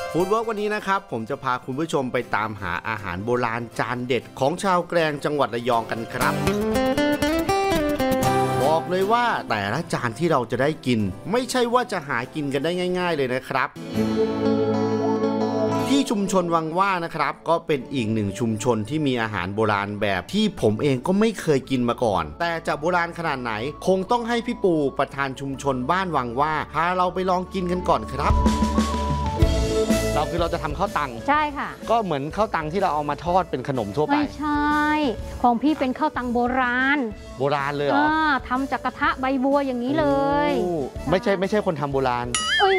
ฟู้ดเวิร์กวันนี้นะครับผมจะพาคุณผู้ชมไปตามหาอาหารโบราณจานเด็ดของชาวแกลงจังหวัดระยองกันครับบอกเลยว่าแต่ละจานที่เราจะได้กินไม่ใช่ว่าจะหากินกันได้ง่ายๆเลยนะครับที่ชุมชนวังว่านะครับก็เป็นอีกหนึ่งชุมชนที่มีอาหารโบราณแบบที่ผมเองก็ไม่เคยกินมาก่อนแต่จะโบราณขนาดไหนคงต้องให้พี่ปูประธานชุมชนบ้านวังว่าพาเราไปลองกินกันก่อนครับเราจะทำข้าวตังใช่ค่ะก็เหมือนข้าวตังที่เราเอามาทอดเป็นขนมทั่วไปไม่ใช่ของพี่เป็นข้าวตังโบราณเลยเหรอทำจากกระทะใบบัวอย่างนี้เลยไม่ใช่คนทำโบราณ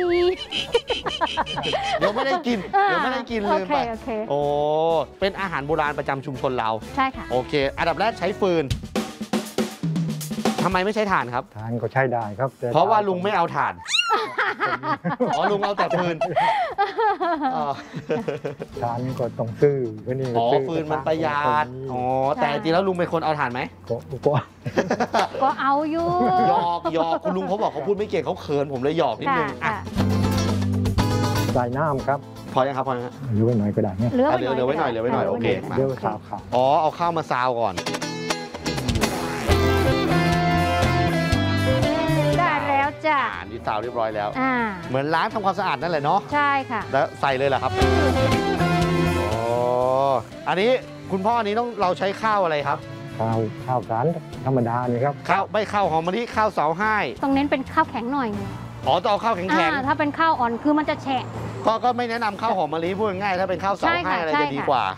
เดี๋ยวไม่ได้กินเลยไปโอ้เป็นอาหารโบราณประจำชุมชนเราใช่ค่ะโอเคอันดับแรกใช้ฟืนทำไมไม่ใช้ถ่านครับถ่านก็ใช้ได้ครับเพราะว่าลุงไม่เอาถ่านอ๋อลุงเอาแต่ฟืนถ่านก็ต้องซื้ออ๋อฟืนมันประหยัดอ๋อแต่จริงแล้วลุงเป็นคนเอาถ่านไหมก็เอาอยู่หยอกคุณลุงเขาบอกเขาพูดไม่เก่งเขาเขินผมเลยหยอกนิดนึงใส่น้ำครับพอยังครับเหลือไว้หน่อยก็ได้เนี่ยเหลือไว้หน่อยโอเคเดี๋ยวซาวข้าวอ๋อเอาข้าวมาซาวก่อนจ้ะนี่ซาวเรียบร้อยแล้วเหมือนล้างทำความสะอาดนั่นแหละเนาะใช่ค่ะแล้วใส่เลยเหรอครับอ๋ออันนี้คุณพ่อนี้เราใช้ข้าวอะไรครับข้าวสารธรรมดานี่ครับข้าวไม่ข้าวหอมมะลิข้าวเสาให้ต้องเน้นเป็นข้าวแข็งหน่อยอ๋อต้องเอาข้าวแข็งถ้าเป็นข้าวอ่อนคือมันจะแฉะก็ไม่แนะนำข้าวหอมมะลิพูดง่ายถ้าเป็นข้าวเสาให้อะไรจะดีกว่า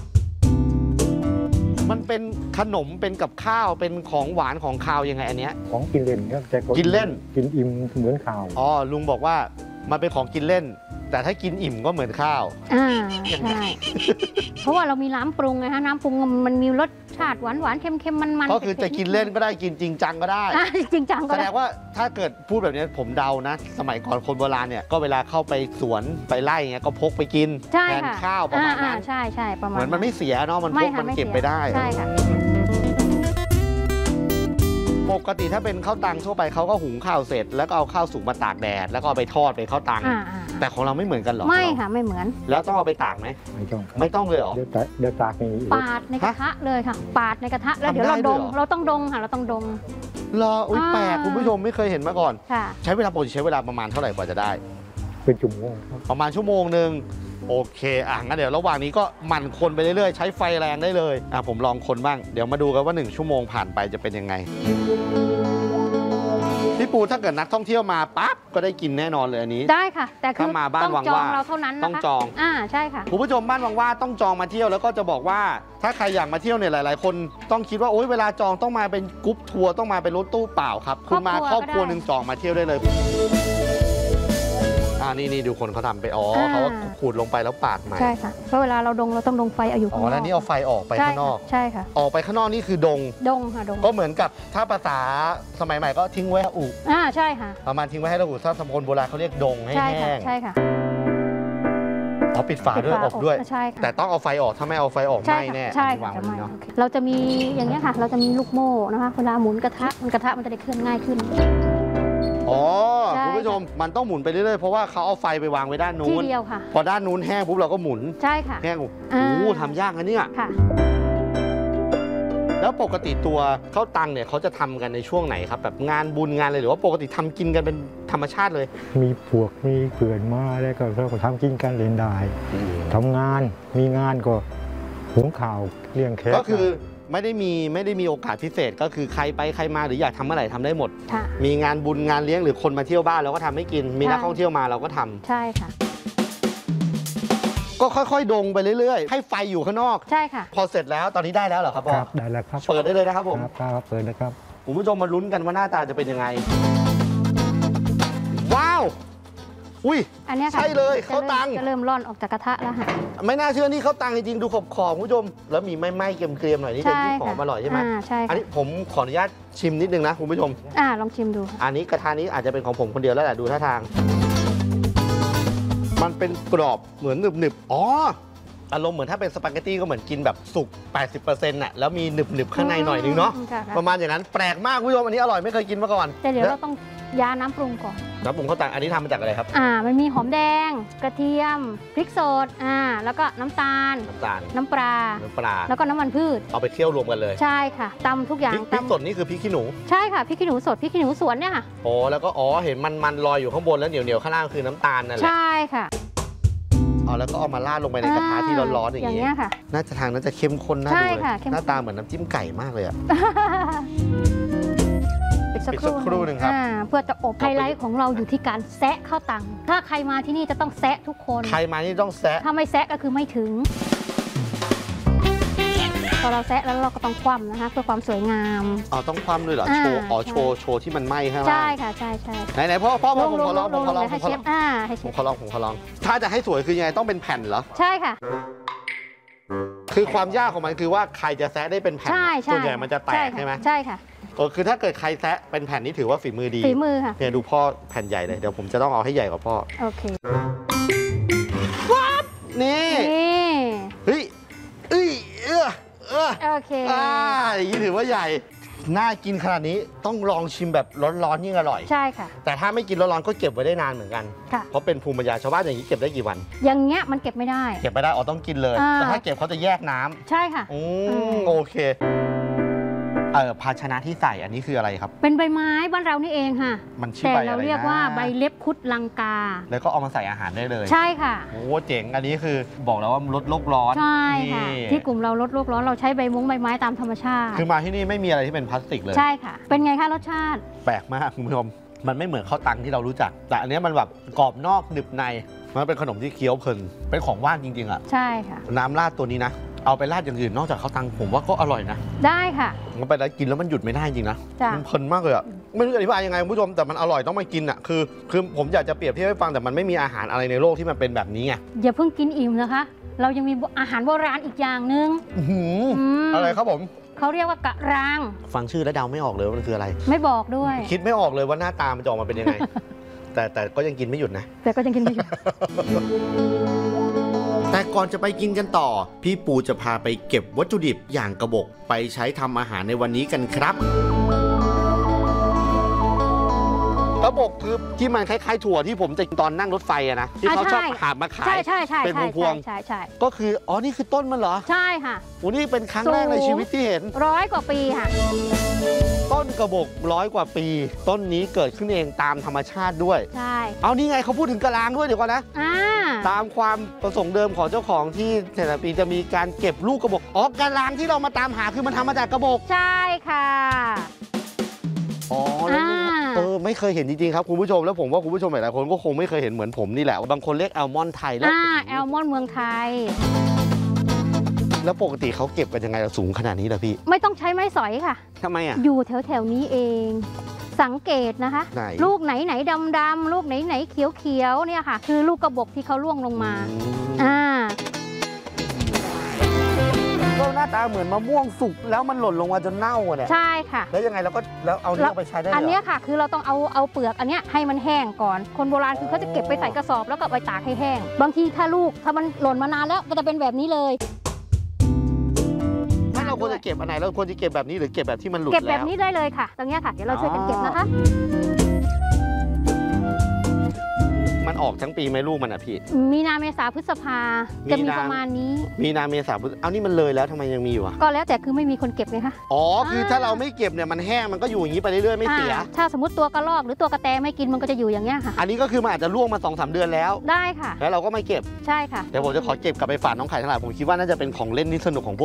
มันเป็นขนมเป็นกับข้าวเป็นของหวานของคาวยังไงอันเนี้ยของกินเล่นครับแต่กินเล่นกินอิ่มเหมือนข้าวอ๋อลุงบอกว่ามันเป็นของกินเล่นแต่ถ้ากินอิ่มก็เหมือนข้าวใช่เพราะว่าเรามีน้ำปรุงไงฮะน้ำปรุงมันมีรสชาติหวานเค็มมันก็คือจะกินเล่นก็ได้กินจริงจังก็ได้จริงจังก็ได้แสดงว่าถ้าเกิดพูดแบบนี้ผมเดานะสมัยก่อนคนโบราณเนี่ยก็เวลาเข้าไปสวนไปไร่เงี้ยก็พกไปกินแทนข้าวประมาณนั้นใช่ประมาณเหมือนมันไม่เสียเนาะมันพกมันเก็บไปได้ใช่ค่ะปกติถ้าเป็นข้าวตังทั่วไปเขาก็หุงข้าวเสร็จแล้วก็เอาข้าวสุกมาตากแดดแล้วก็เอาไปทอดเป็นข้าวตังแต่ของเราไม่เหมือนกันหรอไม่ค่ะไม่เหมือนแล้วต้องเอาไปตากไหมไม่ต้องเลยหรอเดี๋ยวตากนี่ปาดในกระทะเลยค่ะปาดในกระทะแล้วเดี๋ยวเราต้องดงค่ะเราต้องดงรออุ้ยแปลกคุณผู้ชมไม่เคยเห็นมาก่อนใช้เวลาปกติใช้เวลาประมาณเท่าไหร่กว่าจะได้เป็นชั่วโมงประมาณชั่วโมงนึงโอเคงั้นเดี๋ยวระหว่างนี้ก็หมั่นคนไปเรื่อยๆใช้ไฟแรงได้เลยผมลองคนบ้างเดี๋ยวมาดูกันว่า1ชั่วโมงผ่านไปจะเป็นยังไงพี่ปูถ้าเกิดนักท่องเที่ยวมาปั๊บก็ได้กินแน่นอนเลยอันนี้ได้ค่ะแต่คือมาบ้านวังว่าเราเท่านั้นต้องจองใช่ค่ะคุณผู้ชมบ้านวังว่าต้องจองมาเที่ยวแล้วก็จะบอกว่าถ้าใครอยากมาเที่ยวเนี่ยหลายๆคนต้องคิดว่าโอ๊ยเวลาจองต้องมาเป็นกรุ๊ปทัวร์ต้องมาเป็นรถตู้เปล่าครับคุณมาครอบครัวนึงจองมาเที่ยวได้เลยนี่ดูคนเขาทำไปเขาขูดลงไปแล้วปาดใหม่ใช่ค่ะเพราะเวลาเราต้องดงไฟอยู่ข้างนอกแล้วนี่เอาไฟออกไปข้างนอกใช่ค่ะออกไปข้างนอกนี่คือดงค่ะดงก็เหมือนกับถ้าภาษาสมัยใหม่ก็ทิ้งไว้ให้อุใช่ค่ะประมาณทิ้งไว้ให้เราอุถ้าสมัยโบราณเขาเรียกดงให้แห้งใช่ค่ะปิดฝาด้วยอบด้วยแต่ต้องเอาไฟออกถ้าไม่เอาไฟออกไม่แน่ใช่ค่ะเราจะมีอย่างนี้ค่ะเราจะมีลูกโม่นะคะเวลาหมุนกระทะมันจะได้เคลื่อนง่ายขึ้นคุณผู้ชมมันต้องหมุนไปเรื่อยๆเพราะว่าเขาเอาไฟไปวางไว้ด้านนู้นทีเดียวค่ะพอด้านนู้นแห้งปุ๊บเราก็หมุนใช่ค่ะแห้งทำยากนะเนี่ยค่ะแล้วปกติตัวข้าวตังเนี่ยเขาจะทำกันในช่วงไหนครับแบบงานบุญงานอะไรหรือว่าปกติทำกินกันเป็นธรรมชาติเลยมีพวกมีเพื่อนมาแล้วก็เราก็ทำกินกันเล่นได้ทำงานมีงานก็หุงข้าวเลี้ยงแขกก็คือไม่ได้มีโอกาสพิเศษก็คือใครไปใครมาหรืออยากทำเมื่อไหร่ทำได้หมดมีงานบุญงานเลี้ยงหรือคนมาเที่ยวบ้านเราก็ทำให้กินมีนักท่องเที่ยวมาเราก็ทำใช่ค่ะก็ค่อยๆดงไปเรื่อยๆให้ไฟอยู่ข้างนอกใช่ค่ะพอเสร็จแล้วตอนนี้ได้แล้วเหรอครับพ่อได้แล้วครับเปิดได้เลยนะครับผมครับเปิดเลยครับคุณผู้ชมมาลุ้นกันว่าหน้าตาจะเป็นยังไงว้าวอุ้ยอันนี้ใช่เลยข้าวตังจะเริ่มร่อนออกจากกระทะแล้วค่ะไม่น่าเชื่อนี่ข้าวตังจริงๆดูขอบคุณผู้ชมแล้วมีไหม้ๆเกรียมๆหน่อยนี่จะยิ่งหอมอร่อยใช่ไหมใช่อันนี้ผมขออนุญาตชิมนิดนึงนะคุณผู้ชมลองชิมดูอันนี้กระทะนี้อาจจะเป็นของผมคนเดียวแล้วแหละดูท่าทางมันเป็นกรอบเหมือนหนึบอารมณ์เหมือนถ้าเป็นสปาเกตตี้ก็เหมือนกินแบบสุก 80% น่ะแล้วมีหนึบๆข้างในหน่อยนึงเนาะประมาณอย่างนั้นแปลกมากคุณผู้ชมอันนี้อร่อยไม่เคยกินมาก่อนแต่เดี๋ยวเราต้องยาน้ำปรุงก่อนน้ำปรุงข้าวตังอันนี้ทำมาจากอะไรครับมันมีหอมแดง กระเทียม พริกสดแล้วก็น้ำตาลน้ำตาลน้ำปลาน้ำปลาแล้วก็น้ำมันพืชเอาไปเคี่ยวรวมกันเลยใช่ค่ะตำทุกอย่างพริกสดนี่คือพริกขี้หนูใช่ค่ะพริกขี้หนูสดพริกขี้หนูสวนเนี่ยค่ะอ๋อแล้วก็เห็นมันลอยอยู่ข้างบนแล้วเหนียวข้างล่างคือน้ำตาลนั่นแหละใช่ค่ะแล้วก็เอามาราดลงไปในกระทะที่ร้อนๆอย่างเงี้ยค่ะน่าจะเข้มข้นน่าใช่ดูเลยค่ะเข้มข้นหน้าตาเหมือนน้ำจิ้มไก่มากเลยอะปิดสักปิดสักครู่หนึ่งครับเพื่อจะอบไฮไลท์ของเราอยู่ที่การแซะข้าวตังถ้าใครมาที่นี่จะต้องแซะทุกคนใครมานี่ต้องแซะถ้าไม่แซะก็คือไม่ถึงพอเราแซะแล้วเราก็ต้องคว่ำนะคะเพื่อความสวยงามต้องคว่ำด้วยเหรอโชว์ใช่โชว์ที่มันไหม้ข้างล่างใช่ค่ะใช่ไหนพ่อผมขอลองเลยให้เชฟให้เชผมฟขอลองถ้าจะให้สวยคือยังไงต้องเป็นแผ่นเหรอใช่ค่ะคือความยากของมันคือว่าใครจะแซะได้เป็นแผ่นใช่ส่วนใหญ่มันจะแตกใช่ไหมใช่ค่ะคือถ้าเกิดใครแซะเป็นแผ่นนี่ถือว่าฝีมือดีฝีมือค่ะเนี่ยดูพ่อแผ่นใหญ่เลยเดี๋ยวผมจะต้องเอาให้ใหญ่กว่าพ่อโอเคนี่นี่เฮ้ยโอเคอย่างนี้ถือว่าใหญ่น่ากินขนาดนี้ต้องลองชิมแบบร้อนๆยิ่งอร่อยใช่ค่ะแต่ถ้าไม่กินร้อนๆก็เก็บไว้ได้นานเหมือนกันค่ะเพราะเป็นภูมิปัญญาชาวบ้านอย่างนี้เก็บได้กี่วันอย่างเงี้ยมันเก็บไม่ได้เก็บไม่ได้ต้องกินเลย แต่ถ้าเก็บเขาจะแยกน้ำใช่ค่ะโอเคภาชนะที่ใส่อันนี้คืออะไรครับเป็นใบไม้บ้านเรานี่เองค่ะมันชื่อแต่ใบอะไรนะเราเรียกว่าใบเล็บคุดลังกาแล้วก็เอามาใส่อาหารได้เลยใช่ค่ะโอ้เจ๋งอันนี้คือบอกแล้วว่าลดโลกร้อนใช่ค่ะนี่ที่กลุ่มเราลดโลกร้อนเราใช้ใบไม้ตามธรรมชาติคือมาที่นี่ไม่มีอะไรที่เป็นพลาสติกเลยใช่ค่ะ เป็นไงคะรสชาติแปลกมากคุณผู้ชมมันไม่เหมือนข้าวตังที่เรารู้จัก แต่อันนี้มันแบบกรอบนอกหนึบในมันเป็นขนมที่เคี้ยวเพลินเป็นของว่างจริงๆอะใช่ค่ะน้ำราดตัวนี้นะเอาไปราดอย่างอื่นนอกจากข้าวตังผมว่าก็อร่อยนะได้ค่ะมันไปแล้วกินแล้วมันหยุดไม่ได้จริงนะจ้ะมันเพลินมากเลยอะไม่รู้จะอธิบายยังไงคุณผู้ชมแต่มันอร่อยต้องมากินอะคือผมอยากจะเปรียบเทียบให้ฟังแต่มันไม่มีอาหารอะไรในโลกที่มันเป็นแบบนี้ไงอย่าเพิ่งกินอิ่มนะคะ เรายังมีอาหารโบราณอีกอย่างหนึ่งอื้อหือมอะไรครับผมเขาเรียกว่ากะรางฟังชื่อแล้วเดาไม่ออกเลยว่ามันคืออะไรไม่บอกด้วยคิดไม่ออกเลยว่าหน้าตามันจะออกมาเป็นยังไง แต่ก็ยังกินไม่หยุดนะแต่ก็ยังกินไม่หยุดแต่ก่อนจะไปกินกันต่อ พี่ปูจะพาไปเก็บวัตถุดิบอย่างกระบอกไปใช้ทำอาหารในวันนี้กันครับกระบอกคือที่มันคล้ายๆถั่วที่ผมจะตอนนั่งรถไฟอะนะที่เขาชอบหาบมาขายใช่เป็นพวงใช่ๆก็คือนี่คือต้นมันเหรอใช่ค่ะโอ้นี่เป็นครั้งแรกในชีวิตที่เห็น 100 กว่าปีค่ะต้นกระบอก100 กว่าปี ต้นนี้เกิดขึ้นเองตามธรรมชาติด้วยใช่เอานี่ไงเขาพูดถึงกะลางด้วยเดี๋ยวก่อนนะ ตามความประสงค์เดิมของเจ้าของที่แต่ละปีจะมีการเก็บลูกกระบอกกะลางที่เรามาตามหาคือมันทำมาจากกระบอกใช่ค่ะแล้วไม่เคยเห็นจริงๆครับคุณผู้ชมแล้วผมว่าคุณผู้ชมหลายๆคนก็คงไม่เคยเห็นเหมือนผมนี่แหละบางคนเรียกแอลมอนด์ไทยแล้วแอลมอนด์เมืองไทยแล้วปกติเขาเก็บกันยังไงสูงขนาดนี้ล่ะพี่ไม่ต้องใช้ไม้สอยค่ะทำไมอ่ะอยู่แถวๆนี้เอง สังเกตนะคะไหนลูกไหนดำๆลูกไหนเขียวๆเนี่ยค่ะ คือลูกกระบอกที่เขาร่วงลงมาก็หน้าตาเหมือนมะม่วงสุกแล้วมันหล่นลงมาจนเน่าอ่ะเนี่ยใช่ค่ะแล้วยังไงเราก็แล้วเอานี้ไปใช้ได้เหรออันเนี้ยค่ะ คือเราต้องเอาเปลือกอันเนี้ยให้มันแห้งก่อน คนโบราณคือเขาจะเก็บไปใส่กระสอบแล้วก็ไปตากให้แห้ง บางทีถ้ามันหล่นมานานแล้วก็จะเป็นแบบนี้เลยถ้าเราควรจะเก็บอันไหนเราควรจะเก็บแบบนี้หรือเก็บแบบที่มันหลุดเก็บแล้วแบบนี้ได้เลยค่ะ ตรงเนี้ยค่ะ เดี๋ยวเราช่วยกันเก็บนะคะมันออกทั้งปีไหมลูกมันอ่ะพี่มีนาเมษาพฤษภาจะมีประมาณนี้มีนาเมษาพฤษเอานี่มันเลยแล้วทำไมยังมีอยู่อ่ะก็แล้วแต่คือไม่มีคนเก็บไงคะคือถ้าเราไม่เก็บเนี่ยมันแห้งมันก็อยู่อย่างนี้ไปเรื่อยๆไม่เสียถ้าสมมติตัวกระรอกหรือตัวกระแตไม่กินมันก็จะอยู่อย่างเงี้ยค่ะอันนี้ก็คือมันอาจจะล่วงมา 2-3 เดือนแล้วได้ค่ะแล้วเราก็ไม่เก็บใช่ค่ะเดี๋ยวผมจะขอเก็บกลับไปฝากน้องไข่ทั้งหลายผมคิดว่าน่าจะเป็นของเล่นที่สนุกของพวก